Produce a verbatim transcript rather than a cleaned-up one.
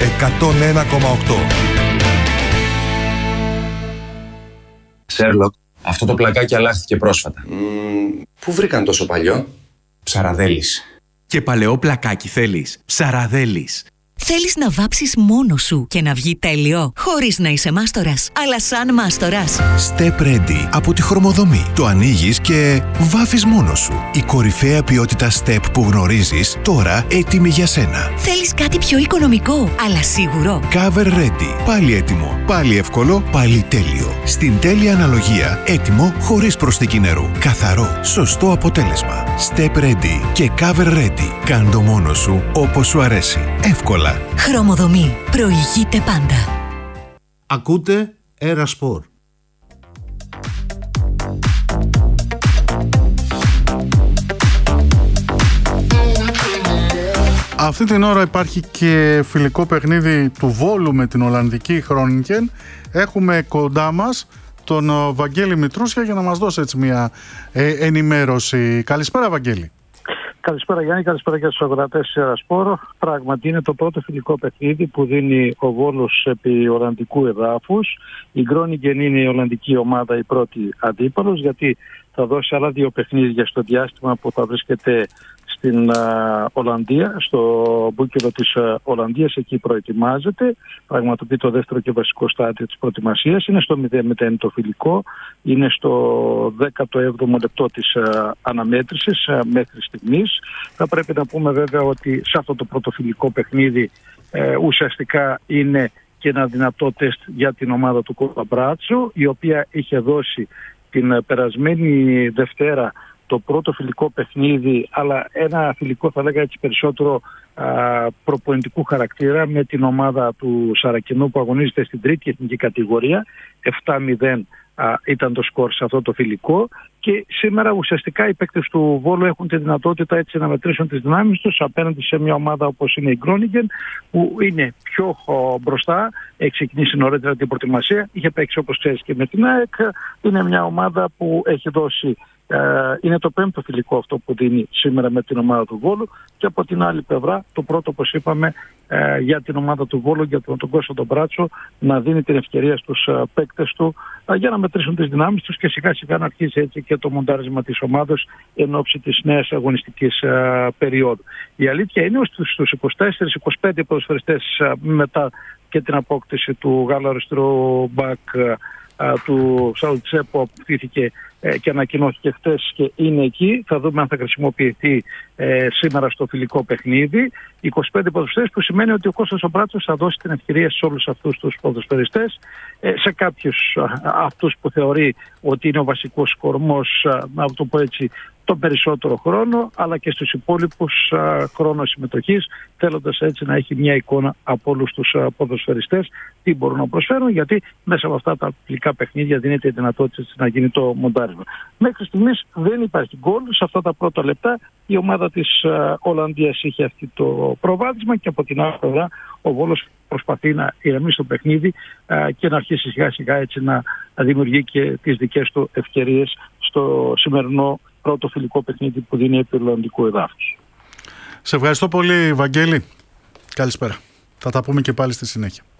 εκατόν ένα κόμμα οκτώ. Σέρλοκ, αυτό το πλακάκι αλλάχθηκε πρόσφατα. Mm, πού βρήκαν τόσο παλιό? Ψαραδέλης. Και παλαιό πλακάκι θέλεις? Ψαραδέλης. Θέλεις να βάψεις μόνος σου και να βγει τέλειο, χωρίς να είσαι μάστορας, αλλά σαν μάστορας. Step Ready από τη Χρωμοδομή. Το ανοίγεις και βάφεις μόνος σου. Η κορυφαία ποιότητα Step που γνωρίζεις, τώρα έτοιμη για σένα. Θέλεις κάτι πιο οικονομικό, αλλά σίγουρο. Cover Ready. Πάλι έτοιμο, πάλι εύκολο, πάλι τέλειο. Στην τέλεια αναλογία, έτοιμο χωρίς προσθήκη νερού. Καθαρό, σωστό αποτέλεσμα. Step Ready και Cover Ready. Κάν' το μόνος σου όπως σου αρέσει. Εύκολα. Χρωμοδομή. Προηγείται πάντα. Ακούτε Έρα Σπορ. Αυτή την ώρα υπάρχει και φιλικό παιχνίδι του Βόλου με την Ολλανδική Groningen. Έχουμε κοντά μας τον Βαγγέλη Μητρούσια για να μας δώσει έτσι μια ε, ενημέρωση. Καλησπέρα, Βαγγέλη. Καλησπέρα Γιάννη, καλησπέρα και στους αγορατές της Ερασπόρ. Πράγματι είναι το πρώτο φιλικό παιχνίδι που δίνει ο Βόλος επί Ολλανδικού εδάφους. Η Groningen είναι η Ολλανδική ομάδα, η πρώτη αντίπαλος, γιατί θα δώσει άλλα δύο παιχνίδια στο διάστημα που θα βρίσκεται στην uh, Ολλανδία, στο μπούκελο της uh, Ολλανδίας. Εκεί προετοιμάζεται, πραγματοποιεί το δεύτερο και βασικό στάδιο της προετοιμασίας. Είναι στο μηδέν μηδέν το φιλικό, είναι στο δέκατο έβδομο λεπτό της uh, αναμέτρησης uh, μέχρι στιγμής. Θα πρέπει να πούμε βέβαια ότι σε αυτό το πρώτο φιλικό παιχνίδι uh, ουσιαστικά είναι και ένα δυνατό τεστ για την ομάδα του Κολαμπράτσο, η οποία είχε δώσει την uh, περασμένη Δευτέρα το πρώτο φιλικό παιχνίδι, αλλά ένα φιλικό θα λέγα έτσι περισσότερο α, προπονητικού χαρακτήρα με την ομάδα του Σαρακινού που αγωνίζεται στην τρίτη εθνική κατηγορία. επτά μηδέν α, ήταν το σκορ σε αυτό το φιλικό και σήμερα ουσιαστικά οι παίκτες του Βόλου έχουν τη δυνατότητα έτσι να μετρήσουν τις δυνάμεις τους απέναντι σε μια ομάδα όπως είναι η Groningen, που είναι πιο ο, μπροστά, έχει ξεκινήσει νωρίτερα την προετοιμασία, είχε παίξει όπως ξέρεις και με την ΑΕΚ. Είναι μια ομάδα που έχει δώσει, Uh, είναι το πέμπτο φιλικό αυτό που δίνει σήμερα με την ομάδα του Βόλου, και από την άλλη πλευρά το πρώτο, όπως είπαμε, uh, για την ομάδα του Βόλου, για τον, τον Κώστα τον Μπράτσο, να δίνει την ευκαιρία στους uh, παίκτες του uh, για να μετρήσουν τις δυνάμεις τους και σιγά σιγά να αρχίσει έτσι και το μοντάρισμα της ομάδας εν ώψη της νέας αγωνιστικής uh, περίοδου. Η αλήθεια είναι ότι στους είκοσι τέσσερα είκοσι πέντε ποδοσφαιριστές uh, μετά και την απόκτηση του Γάλλου αριστερού μπακ uh, του Σαουτσέπο που αποφύθηκε ε, και ανακοινώθηκε χτες και είναι εκεί. Θα δούμε αν θα χρησιμοποιηθεί ε, σήμερα στο φιλικό παιχνίδι. είκοσι πέντε ποδοσφαιριστές, που σημαίνει ότι ο Κώστας ο Μπράτσος θα δώσει την ευκαιρία σε όλους αυτούς τους ποδοσφαιριστές, ε, σε κάποιους α, αυτούς που θεωρεί ότι είναι ο βασικός κορμός, α, να το πω έτσι, τον περισσότερο χρόνο, αλλά και στους υπόλοιπους α, χρόνο συμμετοχής, θέλοντας έτσι να έχει μια εικόνα από όλους τους α, ποδοσφαιριστές τι μπορούν να προσφέρουν, γιατί μέσα από αυτά τα φιλικά παιχνίδια δίνεται η δυνατότητα να γίνει το μοντάρισμα. Μέχρι στιγμής δεν υπάρχει γκολ. Σε αυτά τα πρώτα λεπτά η ομάδα της α, Ολλανδίας είχε αυτό το προβάδισμα και από την άλλη πλευρά ο Βόλος προσπαθεί να ηρεμήσει το παιχνίδι α, και να αρχίσει σιγά σιγά έτσι να δημιουργεί και τις δικές του ευκαιρίες στο σημερινό πρώτο φιλικό παιχνίδι που δίνει επί Ολλανδικού εδάφους. Σε ευχαριστώ πολύ, Βαγγέλη. Καλησπέρα. Θα τα πούμε και πάλι στη συνέχεια.